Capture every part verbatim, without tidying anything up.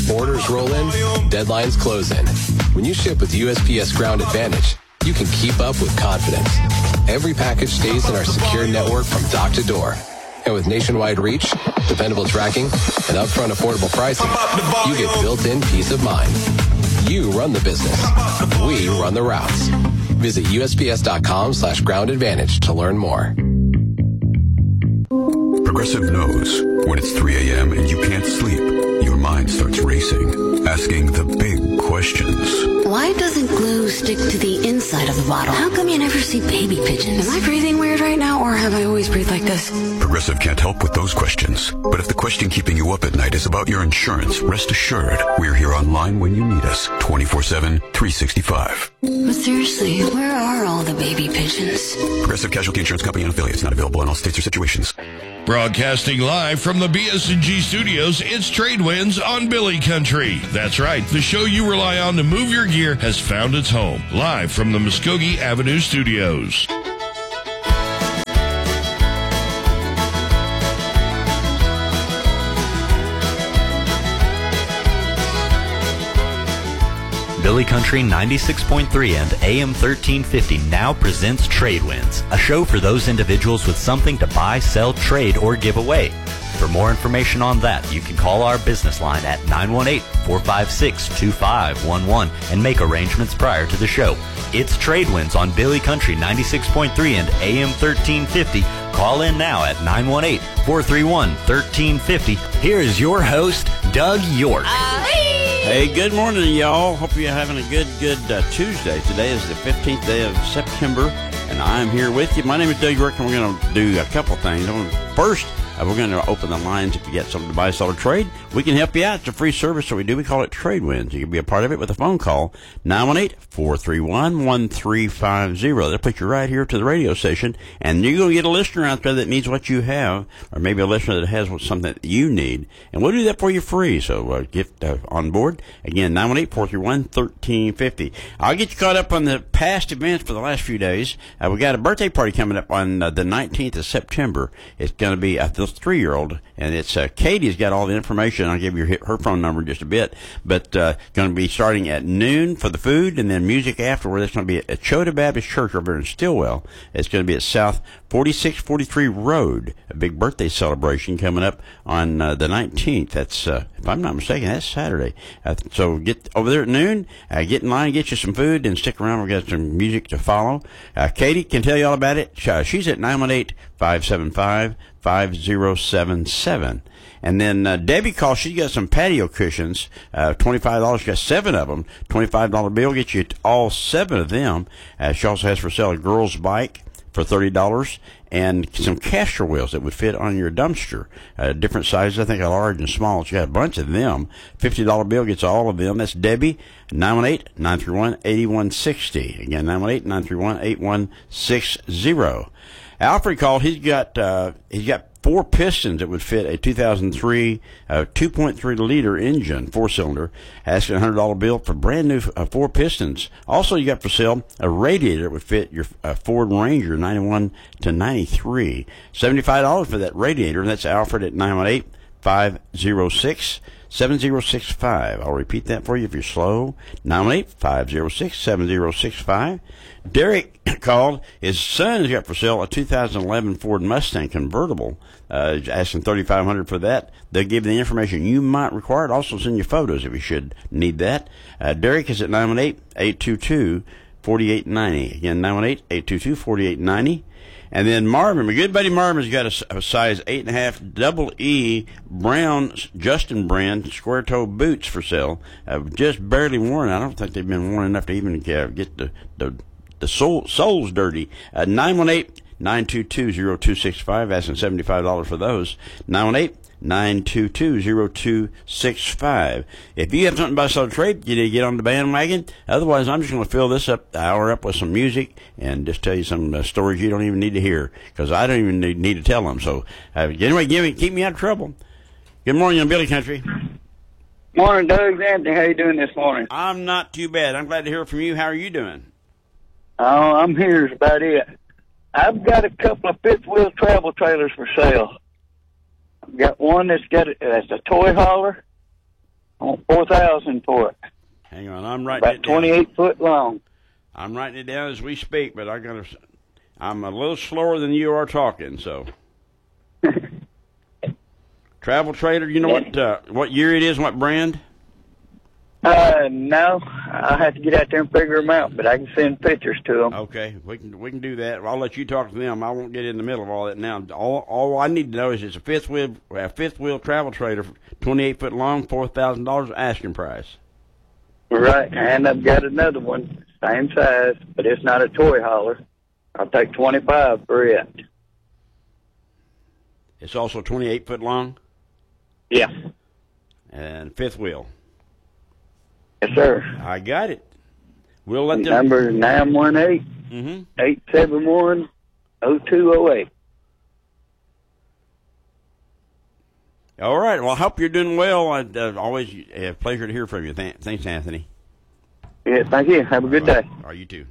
Orders roll in, deadlines close in. When you ship with U S P S Ground Advantage, you can keep up with confidence. Every package stays in our secure network from dock to door. And with nationwide reach, dependable tracking, and upfront affordable pricing, you get built-in peace of mind. You run the business. We run the routes. Visit USPS.com slash ground advantage to learn more. Progressive knows when it's three a.m. and you can't sleep, your mind starts racing, asking the big questions. Why doesn't glue stick to the inside of the bottle? How come you never see baby pigeons? Am I breathing weird right now, or have I always breathed like this? Progressive can't help with those questions. But if the question keeping you up at night is about your insurance, rest assured, we're here online when you need us, twenty-four seven, three sixty-five. But seriously, where are all the baby pigeons? Progressive Casualty Insurance Company and affiliates, not available in all states or situations. Broadcasting live from the B S and G studios, it's Trade Winds on Billy Country. That's right, the show you rely on to move your gear has found its home. Live from the Muskogee Avenue studios. Billy Country ninety-six point three and A M thirteen fifty now presents Trade Winds, a show for those individuals with something to buy, sell, trade, or give away. For more information on that, you can call our business line at nine one eight, four five six, two five one one and make arrangements prior to the show. It's Trade Winds on Billy Country ninety-six point three and A M thirteen fifty. Call in now at nine one eight, four three one, one three five zero. Here is your host, Doug York. Hey, good morning, y'all. Hope you're having a good, good uh, Tuesday. Today is the fifteenth day of September, and I'm here with you. My name is Doug York, and we're going to do a couple things. First, uh, we're going to open the lines. If you get something to buy, sell, or trade, we can help you out. It's a free service that we do. We call it Trade Winds. You can be a part of it with a phone call, nine one eight, four three one, one three five zero. They'll put you right here to the radio station, and you're going to get a listener out there that needs what you have, or maybe a listener that has something that you need, and we'll do that for you free. So uh, get uh, on board. Again, nine one eight, four three one, one three five zero. I'll get you caught up on the past events for the last few days. Uh, we got a birthday party coming up on uh, the nineteenth of September. It's going to be a three-year-old, and it's uh, Katie's got all the information. I'll give you her, her phone number in just a bit, but uh, going to be starting at noon for the food, and then music afterward. It's going to be at Chota Baptist Church over in Stillwell. It's going to be at South forty-six forty-three Road. A big birthday celebration coming up on uh, the nineteenth. That's, uh, if I'm not mistaken, that's Saturday. Uh, so get over there at noon, uh, get in line, get you some food, and stick around. We've got some music to follow. Uh, Katie can tell you all about it. Uh, she's at nine one eight, five seven five, five zero seven seven. And then uh, Debbie calls. She's got some patio cushions, uh, twenty-five dollars. She got seven of them. twenty-five dollar bill gets you all seven of them. Uh, she also has for sale a girl's bike for thirty dollars and some caster wheels that would fit on your dumpster. Uh, different sizes, I think, a large and small. She got a bunch of them. fifty dollar bill gets all of them. That's Debbie, nine one eight, nine three one, eight one six zero. Again, nine one eight, nine three one, eight one six zero. Alfred called. He's got, uh, he's got four pistons that would fit a two thousand three uh, two point three liter engine, four-cylinder, asking a one hundred dollar bill for brand new uh, four pistons. Also, you got for sale a radiator that would fit your uh, Ford Ranger ninety-one to ninety-three. seventy-five dollars for that radiator. That's Alfred at nine one eight, five zero six, seven zero six five. I'll repeat that for you if you're slow. nine one eight, five zero six, seven zero six five. Derek called. His son's got for sale a two thousand eleven Ford Mustang convertible. Uh, asking thirty-five hundred dollars for that. They'll give you the information you might require. It also send you photos if you should need that. Uh, Derek is at nine one eight, eight two two, four eight nine zero. Again, nine one eight, eight two two, four eight nine zero. And then Marvin, my good buddy Marvin's got a, a size eight and a half double E brown Justin brand square toe boots for sale. Uh, just barely worn. I don't think they've been worn enough to even uh, get the the the sole, soles dirty. Uh, nine one eight, nine two two, zero two six five. Asking seventy-five dollars for those. nine one eight, nine two two, zero two six five. If you have something to buy, sell, or trade, you need to get on the bandwagon. Otherwise, I'm just going to fill this up, the hour up with some music and just tell you some uh, stories you don't even need to hear, because I don't even need, need to tell them. So uh, anyway, give me, keep me out of trouble. Good morning, on Billy Country. Morning, Doug. Anthony, how you doing this morning? I'm not too bad. I'm glad to hear from you. How are you doing? Oh, I'm here is about it. I've got a couple of fifth wheel travel trailers for sale. I've got one that's got a, that's a toy hauler, I want four thousand for it. Hang on, I'm writing About it down. twenty-eight foot long. I'm writing it down as we speak, but I gotta. I'm a little slower than you are talking, so. Travel trailer. You know what? Uh, what year it is? And what brand? Uh, no, I'll have to get out there and figure them out, but I can send pictures to them. Okay, we can we can do that. I'll let you talk to them. I won't get in the middle of all that now. All all I need to know is it's a fifth wheel a fifth wheel travel trailer, twenty-eight foot long, four thousand dollars asking price. Right, and I've got another one, same size, but it's not a toy hauler. I'll take twenty-five for it. It's also twenty-eight foot long. Yeah. And fifth wheel. Yes, sir. I got it. We'll let them. Number nine one eight, eight seven one, oh two oh eight. All right. Well, I hope you're doing well. I uh, always a pleasure to hear from you. Th- thanks, Anthony. Yeah, thank you. Have a good right. day. Are you too?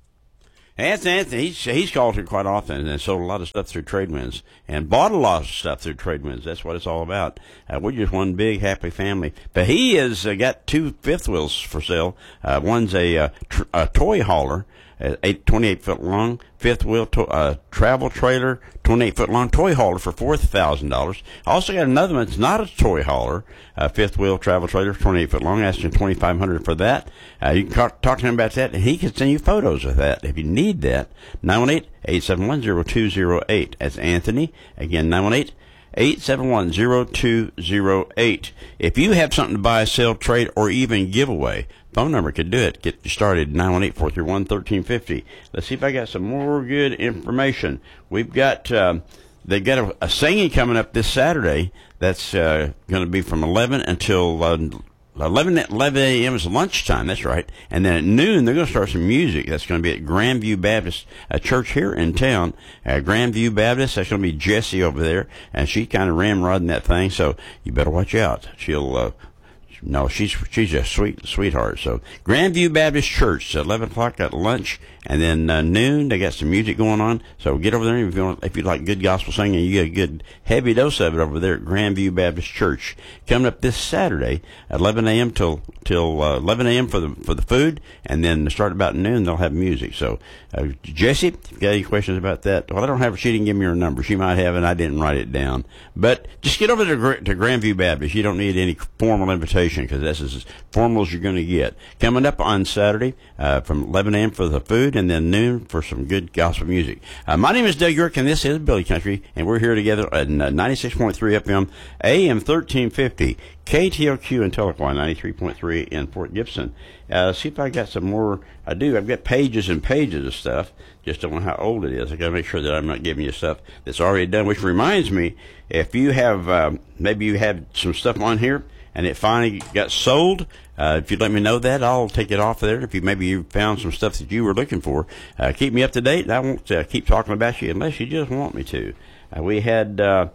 Anthony, Anthony, he's he's called here quite often and sold a lot of stuff through Tradewinds and bought a lot of stuff through Tradewinds. That's what it's all about. Uh, we're just one big happy family. But he has uh, got two fifth wheels for sale. Uh, one's a, uh, tr- a toy hauler, uh, eight, twenty-eight foot long, fifth wheel to- uh, travel trailer, twenty-eight foot long toy hauler for four thousand dollars. I also got another one. It's not a toy hauler, uh, fifth wheel travel trailer, twenty-eight foot long, asking twenty-five hundred dollars for that. Uh, you can talk, talk to him about that, and he can send you photos of that if you need that. nine one eight, eight seven one, oh two oh eight. That's Anthony. Again, nine one eight, eight seven one, oh two oh eight. If you have something to buy, sell, trade, or even give away, phone number could do it. Get you started, nine one eight, four three one, one three five zero. Let's see if I got some more good information. We've got, um, they've got a, a singing coming up this Saturday. That's uh, going to be from eleven until uh, eleven a.m. is lunchtime. That's right. And then at noon, they're going to start some music. That's going to be at Grandview Baptist, a church here in town. Uh, Grandview Baptist. That's going to be Jessie over there, and she kind of ramrodding that thing. So you better watch out. She'll. Uh, No, she's she's a sweet sweetheart. So Grandview Baptist Church, eleven o'clock at lunch, and then uh, noon they got some music going on. So get over there if you want, if you like good gospel singing. You get a good heavy dose of it over there at Grandview Baptist Church. Coming up this Saturday, eleven a.m. till till uh, eleven a.m. for the for the food, and then start about noon they'll have music. So uh, Jessie, if you got any questions about that? Well, I don't have. She didn't give me her number. She might have, and I didn't write it down. But just get over to to Grandview Baptist. You don't need any formal invitation, because that's as formal as you're going to get. Coming up on Saturday uh, from eleven a.m. for the food, and then noon for some good gospel music. Uh, my name is Doug York, and this is Billy Country, and we're here together at ninety-six point three F M, A M thirteen fifty, K T L Q in Tahlequah, ninety-three point three in Fort Gibson. Uh, see if I got some more. I do. I've got pages and pages of stuff. Just don't know how old it is. I got to make sure that I'm not giving you stuff that's already done. Which reminds me, if you have um, maybe you have some stuff on here and it finally got sold, uh, if you'd let me know that, I'll take it off there. If you maybe you found some stuff that you were looking for, uh, keep me up to date. I won't uh, keep talking about you unless you just want me to. Uh, we had. Uh,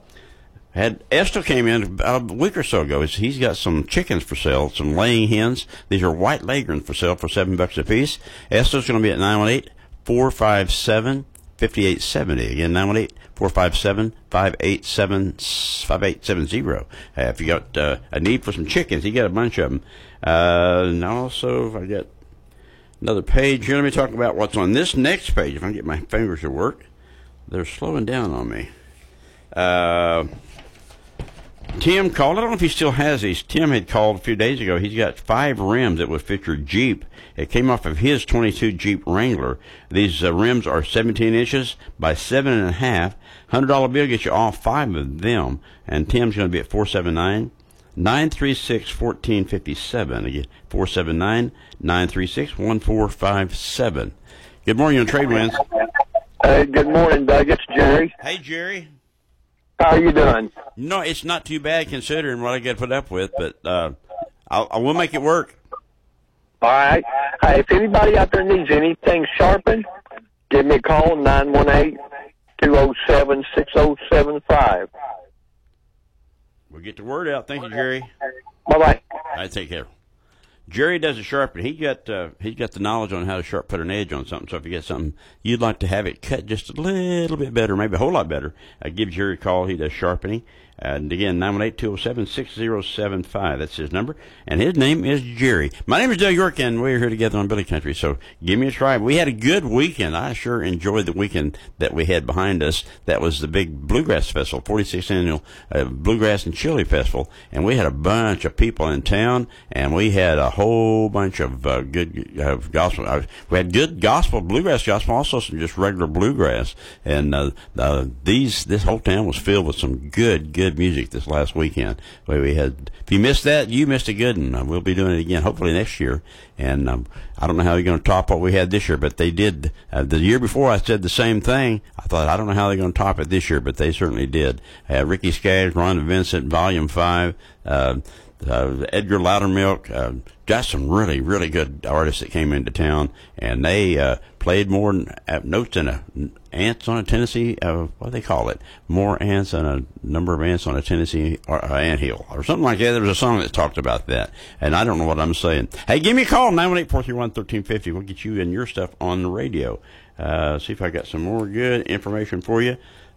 Had Esther came in about a week or so ago. He's got some chickens for sale, some laying hens. These are white leghorns for sale for seven bucks a piece. Esther's going to be at nine one eight, four five seven, five eight seven zero. Again, nine one eight, four five seven, five eight seven zero. Uh, if you got uh, a need for some chickens, you got a bunch of them. Uh, and also, I got another page here. Let me talk about what's on this next page. If I can get my fingers to work, they're slowing down on me. Uh... Tim called. I don't know if he still has these. Tim had called a few days ago. He's got five rims that would fit your Jeep. It came off of his twenty-two Jeep Wrangler. These uh, rims are seventeen inches by seven and a half. one hundred dollar bill gets you all five of them. And Tim's going to be at four seven nine, nine three six, one four five seven. Again, four seven nine, nine three six, one four five seven. Good morning on Tradewinds. Hey, good morning, Doug. It's Jerry. Hey, Jerry. How are you doing? No, it's not too bad considering what I got to put up with, but uh, I'll, I will make it work. All right. Hey, if anybody out there needs anything sharpened, give me a call, nine one eight, two oh seven, six oh seven five. We'll get the word out. Thank you, Jerry. Bye-bye. All right, take care. Jerry does a sharpen. He got uh, he's got the knowledge on how to sharp put an edge on something. So if you get something you'd like to have it cut just a little bit better, maybe a whole lot better, uh, give Jerry a call. He does sharpening. And again, nine one eight, two oh seven, six oh seven five. That's his number. And his name is Jerry. My name is Doug York, and we're here together on Billy Country. So give me a try. We had a good weekend. I sure enjoyed the weekend that we had behind us. That was the big Bluegrass Festival, forty-sixth Annual uh, Bluegrass and Chili Festival. And we had a bunch of people in town, and we had a whole bunch of uh, good uh, gospel. Uh, we had good gospel, bluegrass gospel, also some just regular bluegrass. And uh, uh, these this whole town was filled with some good, good music this last weekend. Where we had, if you missed that, you missed a good one. We'll be doing it again, hopefully next year. And um, I don't know how they're going to top what we had this year, but they did. Uh, the year before, I said the same thing. I thought, I don't know how they're going to top it this year, but they certainly did. Uh, Ricky Skaggs, Ron Vincent, Volume five, uh, uh, Edgar Loudermilk, uh, got some really, really good artists that came into town, and they uh, played more uh, notes than a, ants on a Tennessee, uh, what do they call it? More ants than a number of ants on a Tennessee or, uh, anthill, or something like that. There was a song that talked about that, and I don't know what I'm saying. Hey, give me a call, nine one eight, four three one, one three five zero. We'll get you and your stuff on the radio. Uh, see if I got some more good information for you.